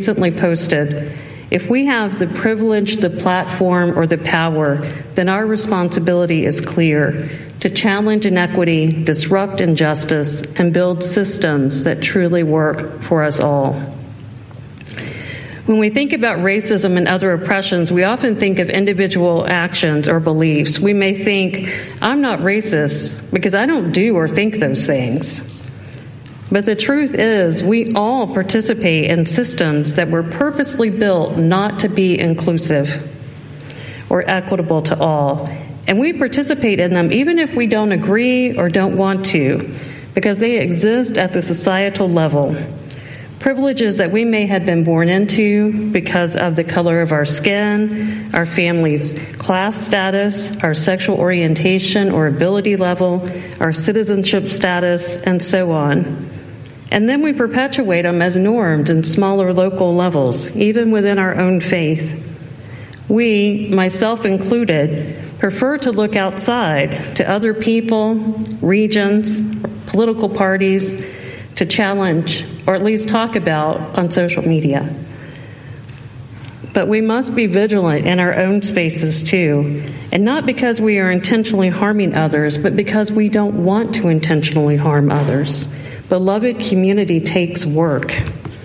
recently posted, if we have the privilege, the platform, or the power, then our responsibility is clear: to challenge inequity, disrupt injustice, and build systems that truly work for us all. When we think about racism and other oppressions, we often think of individual actions or beliefs. We may think, I'm not racist because I don't do or think those things. But the truth is, we all participate in systems that were purposely built not to be inclusive or equitable to all. And we participate in them even if we don't agree or don't want to, because they exist at the societal level. Privileges that we may have been born into because of the color of our skin, our family's class status, our sexual orientation or ability level, our citizenship status, and so on. And then we perpetuate them as norms in smaller local levels, even within our own faith. We, myself included, prefer to look outside to other people, regions, political parties to challenge or at least talk about on social media. But we must be vigilant in our own spaces too, and not because we are intentionally harming others, but because we don't want to intentionally harm others. Beloved community takes work.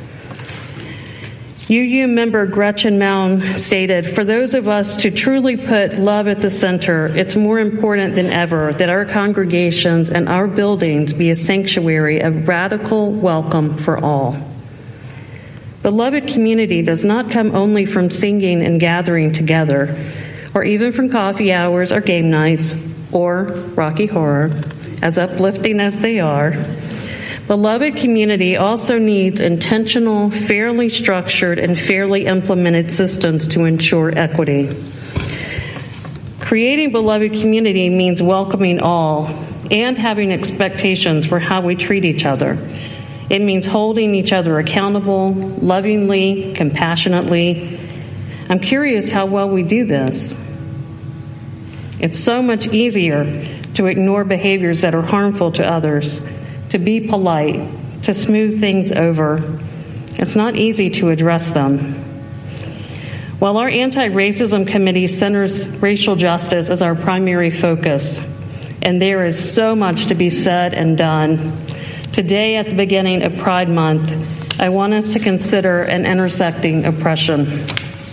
UU member Gretchen Mound stated, for those of us to truly put love at the center, it's more important than ever that our congregations and our buildings be a sanctuary of radical welcome for all. Beloved community does not come only from singing and gathering together, or even from coffee hours or game nights, or Rocky Horror, as uplifting as they are. Beloved community also needs intentional, fairly structured, and fairly implemented systems to ensure equity. Creating beloved community means welcoming all and having expectations for how we treat each other. It means holding each other accountable, lovingly, compassionately. I'm curious how well we do this. It's so much easier to ignore behaviors that are harmful to others, to be polite, to smooth things over. It's not easy to address them. While our anti-racism committee centers racial justice as our primary focus, and there is so much to be said and done, today at the beginning of Pride Month, I want us to consider an intersecting oppression.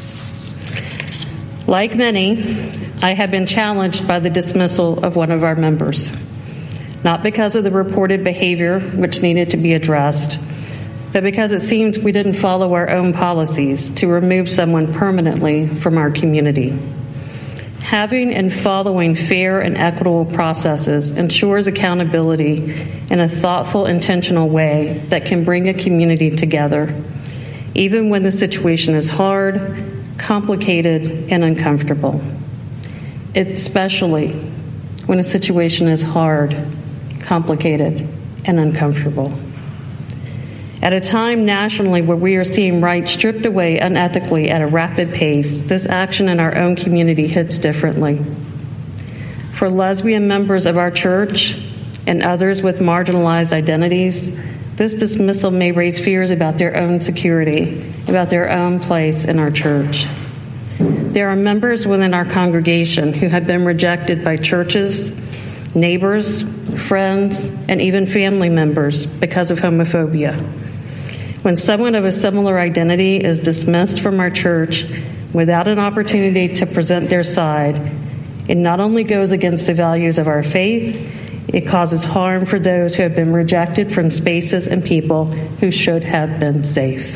Like many, I have been challenged by the dismissal of one of our members. Not because of the reported behavior, which needed to be addressed, but because it seems we didn't follow our own policies to remove someone permanently from our community. Having and following fair and equitable processes ensures accountability in a thoughtful, intentional way that can bring a community together, even when the situation is hard, complicated, and uncomfortable. Especially when a situation is hard, complicated, and uncomfortable. At a time nationally where we are seeing rights stripped away unethically at a rapid pace, this action in our own community hits differently. For lesbian members of our church and others with marginalized identities, this dismissal may raise fears about their own security, about their own place in our church. There are members within our congregation who have been rejected by churches, neighbors, friends, and even family members because of homophobia. When someone of a similar identity is dismissed from our church without an opportunity to present their side, it not only goes against the values of our faith, it causes harm for those who have been rejected from spaces and people who should have been safe.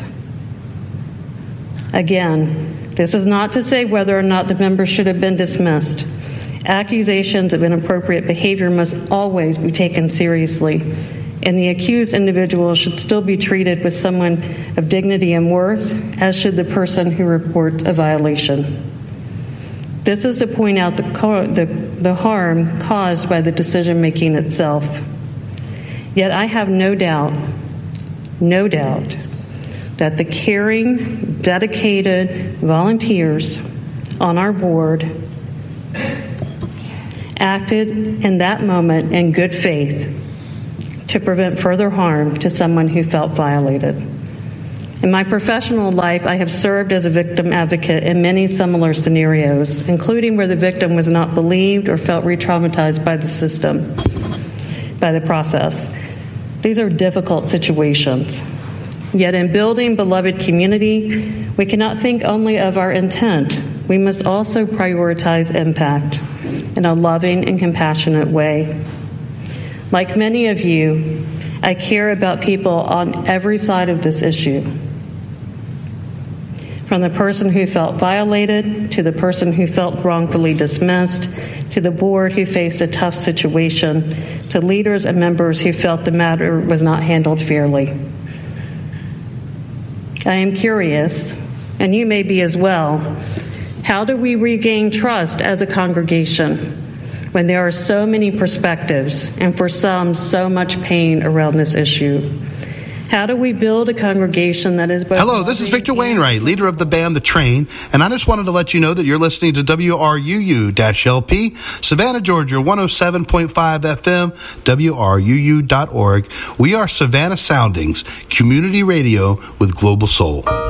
Again, this is not to say whether or not the member should have been dismissed. Accusations of inappropriate behavior must always be taken seriously, and the accused individual should still be treated with someone of dignity and worth, as should the person who reports a violation. This is to point out the harm caused by the decision-making itself. Yet I have no doubt that the caring, dedicated volunteers on our board acted in that moment in good faith to prevent further harm to someone who felt violated. In my professional life, I have served as a victim advocate in many similar scenarios, including where the victim was not believed or felt re-traumatized by the system, by the process. These are difficult situations. Yet in building beloved community, we cannot think only of our intent. We must also prioritize impact in a loving and compassionate way. Like many of you, I care about people on every side of this issue. From the person who felt violated, to the person who felt wrongfully dismissed, to the board who faced a tough situation, to leaders and members who felt the matter was not handled fairly. I am curious, and you may be as well, how do we regain trust as a congregation when there are so many perspectives and for some so much pain around this issue? How do we build a congregation that is both... Hello, this is Victor Wainwright, leader of the band The Train, and I just wanted to let you know that you're listening to WRUU-LP, Savannah, Georgia, 107.5 FM, WRUU.org. We are Savannah Soundings, community radio with global soul.